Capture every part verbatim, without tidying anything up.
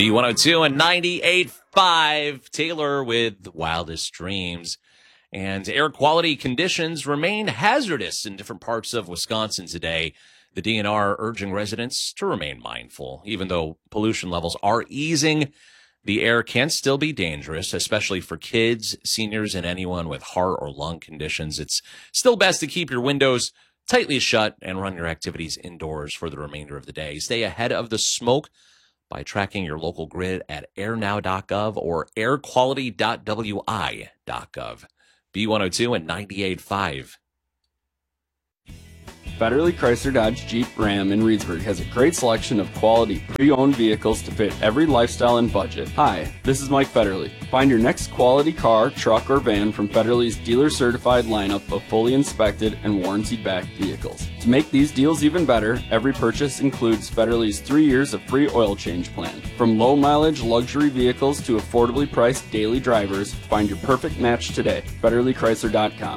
B one oh two and ninety-eight point five, Taylor with Wildest Dreams. And air quality conditions remain hazardous in different parts of Wisconsin today. The D N R urging residents to remain mindful. Even though pollution levels are easing, the air can still be dangerous, especially for kids, seniors, and anyone with heart or lung conditions. It's still best to keep your windows tightly shut and run your activities indoors for the remainder of the day. Stay ahead of the smoke by tracking your local grid at air now dot gov or air quality dot w i dot gov. B one oh two and ninety-eight point five. Federally Chrysler Dodge Jeep Ram in Reedsburg has a great selection of quality pre-owned vehicles to fit every lifestyle and budget. Hi, this is Mike Federley. Find your next quality car, truck, or van from Federley's dealer-certified lineup of fully inspected and warranty-backed vehicles. To make these deals even better, every purchase includes Federley's three years of free oil change plan. From low-mileage luxury vehicles to affordably priced daily drivers, find your perfect match today. Federley Chrysler dot com.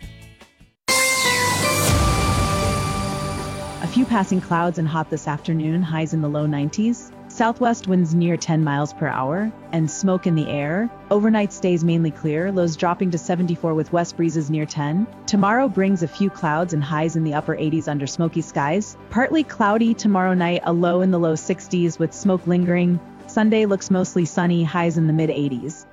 A few passing clouds and hot this afternoon, highs in the low nineties. Southwest winds near ten miles per hour, and smoke in the air. Overnight stays mainly clear, lows dropping to seventy-four with west breezes near ten. Tomorrow brings a few clouds and highs in the upper eighties under smoky skies. Partly cloudy tomorrow night, a low in the low sixties with smoke lingering. Sunday looks mostly sunny, highs in the mid eighties.